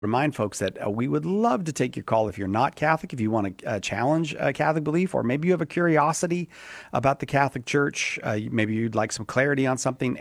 remind folks that we would love to take your call if you're not Catholic, if you want to challenge Catholic belief, or maybe you have a curiosity about the Catholic Church. Maybe you'd like some clarity on something.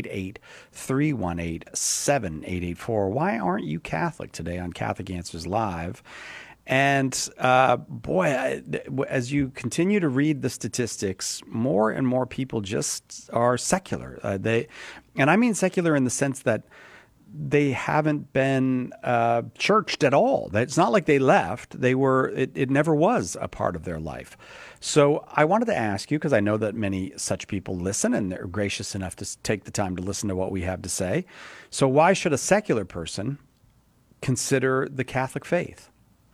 888-318-7884. Why aren't you Catholic today on Catholic Answers Live? And boy, as you continue to read the statistics, more and more people just are secular. And I mean secular in the sense that they haven't been churched at all. It's not like they left. It never was a part of their life. So I wanted to ask you, because I know that many such people listen and they're gracious enough to take the time to listen to what we have to say. So why should a secular person consider the Catholic faith?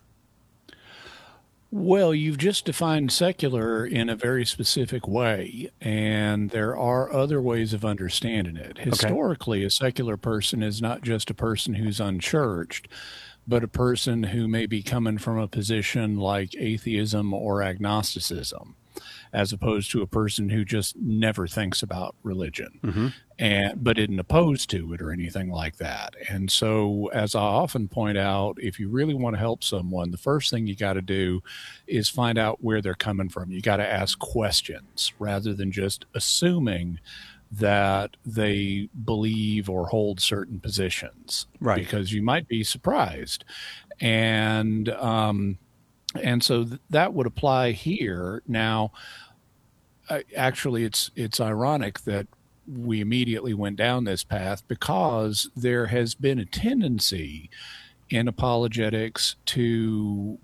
Well, you've just defined secular in a very specific way, and there are other ways of understanding it. Okay. Historically, a secular person is not just a person who's unchurched, but a person who may be coming from a position like atheism or agnosticism, as opposed to a person who just never thinks about religion Mm-hmm. but isn't opposed to it or anything like that. And so, as I often point out, if you really want to help someone, the first thing you got to do is find out where they're coming from. You got to ask questions rather than just assuming that they believe or hold certain positions, Right. because you might be surprised. And so that would apply here. Now, actually, it's ironic that we immediately went down this path, because there has been a tendency in apologetics to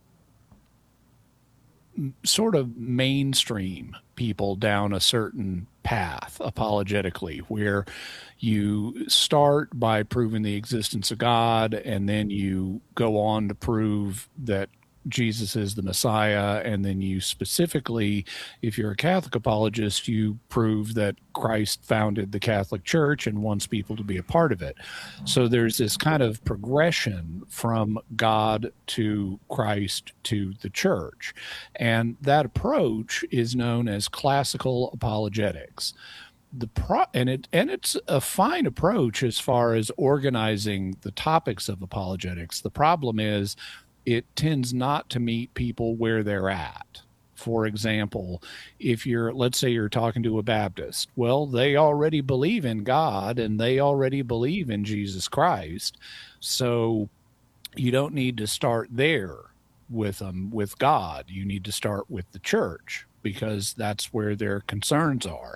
sort of mainstream people down a certain path apologetically, where you start by proving the existence of God, and then you go on to prove that Jesus is the Messiah. And then you specifically, if you're a Catholic apologist, you prove that Christ founded the Catholic Church and wants people to be a part of it. So there's this kind of progression from God to Christ to the church. And that approach is known as classical apologetics. It's a fine approach as far as organizing the topics of apologetics. The problem is it tends not to meet people where they're at. For example, let's say you're talking to a Baptist, well, they already believe in God and they already believe in Jesus Christ. So you don't need to start there with them, with God. You need to start with the church, because that's where their concerns are.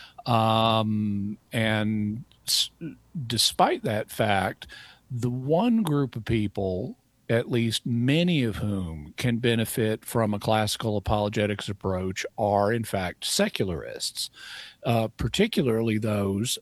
And despite that fact, the one group of people, at least many of whom can benefit from a classical apologetics approach, are in fact secularists, particularly those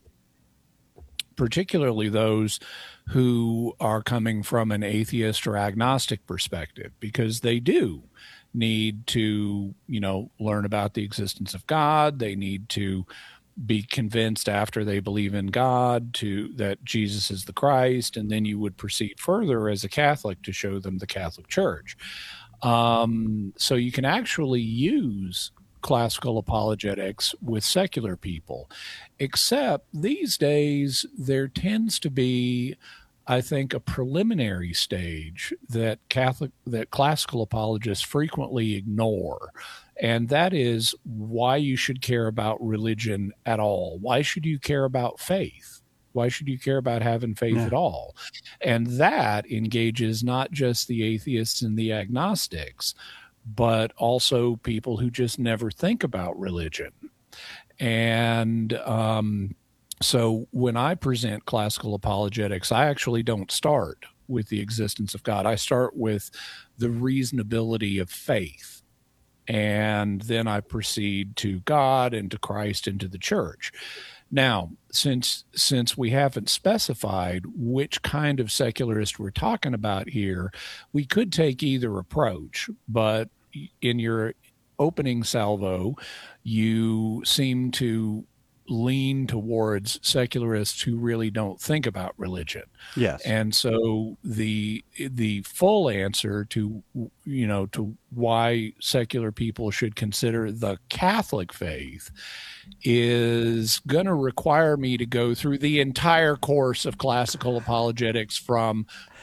who are coming from an atheist or agnostic perspective, because they do need to, learn about the existence of God. They need to be convinced, after they believe in God, that Jesus is the Christ, and then you would proceed further as a Catholic to show them the Catholic Church. So you can actually use classical apologetics with secular people, except these days there tends to be, I think, a preliminary stage that classical apologists frequently ignore. And that is why you should care about religion at all. Why should you care about faith? Why should you care about having faith Yeah. at all? And that engages not just the atheists and the agnostics, but also people who just never think about religion. And so when I present classical apologetics, I actually don't start with the existence of God. I start with the reasonability of faith. And then I proceed to God and to Christ and to the church. Now, since we haven't specified which kind of secularist we're talking about here, we could take either approach. But in your opening salvo, you seem to lean towards secularists who really don't think about religion. Yes. And so the full answer to why secular people should consider the Catholic faith is going to require me to go through the entire course of classical apologetics, from